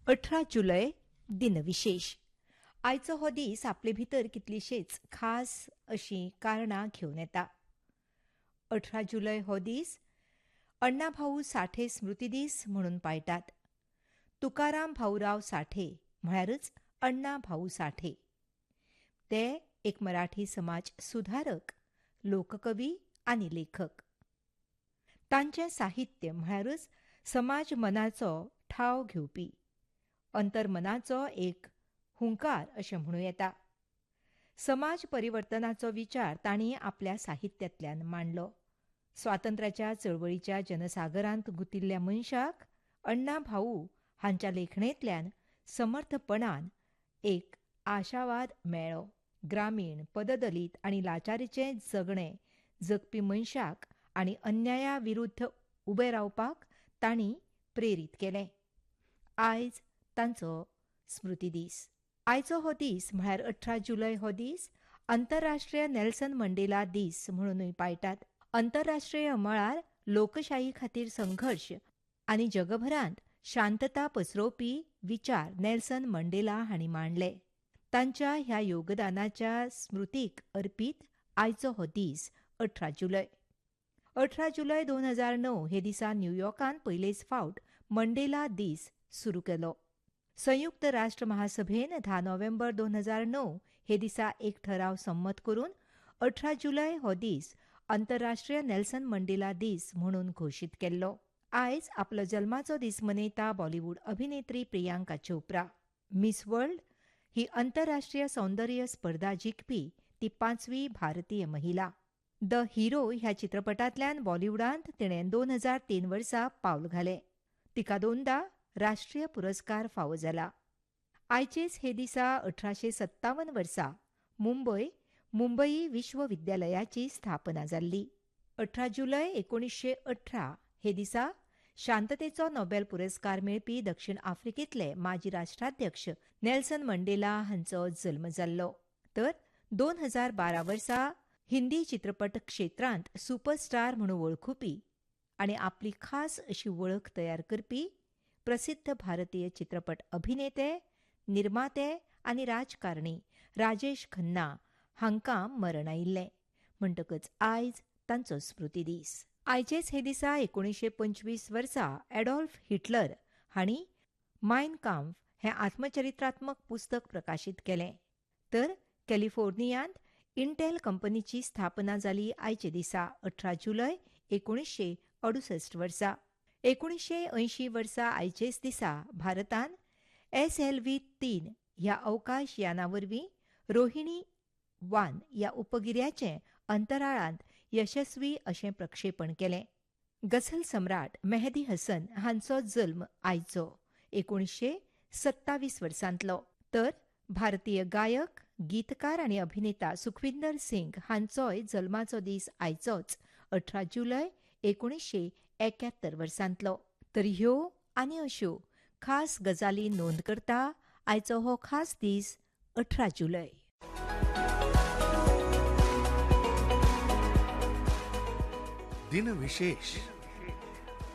18 जुलय दिनविशेष. आयचो हो दीस आपले भितर कितलीशीच खास अशी कारणां घेवन येता. 18 जुलय हो दीस अण्णाभाऊ साठे स्मृती दीस म्हणून पाळटात. तुकाराम भाऊराव साठे म्हळ्यारच अण्णा भाऊ साठे. ते एक मराठी समाज सुधारक, लोककवी आनी लेखक. तांचें साहित्य म्हळ्यारच समाज मनाचो ठाव घेवपी, अंतर्मनाचो एक हुंकार अशें म्हणूं येता. समाज परिवर्तनाचो विचार तांणी आपल्या साहित्यांतल्यान मांडलो. स्वातंत्र्याच्या चळवळीच्या जनसागरांत गुतिल्ल्या मनशाक अण्णा भाऊ हांच्या लेखणेंतल्यान समर्थपणान एक आशावाद मेळ्ळो. ग्रामीण, पददलीत आनी लाचारीचें जगणें जगपी मनशाक आनी अन्याया विरुद्ध उबे रावपाक तांणी प्रेरीत केलें. आयज तांचो स्मृती दीस. आयचो हो दीस म्हळ्यार 18 जुलय हो दीस आंतरराष्ट्रीय नेल्सन मंडेला दीस म्हणूनय पाळटात. आंतरराष्ट्रीय मळार लोकशाही खातीर संघर्श आनी जगभरांत शांतता पसरोवपी विचार नेल्सन मंडेला हांणी मांडले. तांच्या ह्या योगदानाच्या स्मृतीक अर्पीत आयचो हो दीस 18 जुलय. 18 जुलय 2009 हे दिसा न्यूयॉर्कान पयलेच फावट मंडेला दीस सुरू केलो. संयुक्त राष्ट्र महासभेन 10 नोव्हेंबर 2009 हे दिसा एक ठराव संमत करून 18 जुलय हो दीस आंतरराष्ट्रीय नेल्सन मंडेला दीस म्हणून घोशीत केल्लो. आयज आपलो जल्माचो दीस मनयता बॉलिवूड अभिनेत्री प्रियांका चोप्रा. मिस वर्ल्ड ही आंतरराष्ट्रीय सौंदर्य स्पर्धा जिखपी ती 5वी भारतीय महिला. द हिरो ह्या चित्रपटांतल्यान बॉलिवूडांत तिणें 2003 वर्सा पावल घालें. तिका 2दा राष्ट्रीय पुरस्कार फावो जाला. आयचेच हे दिसा 1857 वर्सा मुंबई विश्वविद्यालयाची स्थापना जाल्ली. 18 जुलय 1918 हे दिसा शांततेचो नोबेल पुरस्कार मेळपी दक्षिण आफ्रिकेंतले माजी राष्ट्राध्यक्ष नेल्सन मंडेला हांचो जल्म जाल्लो. तर 2012 वर्सा हिंदी चित्रपट क्षेत्रांत सुपरस्टार म्हणून वळखुपी आनी आपली खास अशी वळख तयार करपी प्रसिद्ध भारतीय चित्रपट अभिनेते, निर्माते आनी राजकारणी राजेश खन्ना हांकां मरण आयिल्लें. म्हणटकच आयज तांचो स्मृती दीस. आयचेच हे दिसा 1925 वर्सा एडॉल्फ हिटलर हांणी मायन काम्फ हें आत्मचरित्रात्मक पुस्तक प्रकाशीत केलें. तर कॅलिफोर्नियांत इंटेल कंपनीची स्थापना जाली आयचे दिसा 18 जुलय 1968 वर्सा. 1980 वर्सा आयचेच दिसा भारतान SLV-3 ह्या अवकाश यानावरवीं रोहिणी 1 ह्या उपगिऱ्याचें अंतराळांत यशस्वी अशें प्रक्षेपण केलें. गझल सम्राट मेहदी हसन हांचो जल्म आयचो 1927 वर्सांतलो. तर भारतीय गायक, गीतकार आनी अभिनेता सुखविंदर सिंग हांचोय जल्माचो दीस आयचोच 18 जुलय 1971 वर्सांतलो. तर ह्यो आनी अश्यो खास गजाली नोंद करता आयचो हो खास दीस 18 जुलय. दिनविशेष.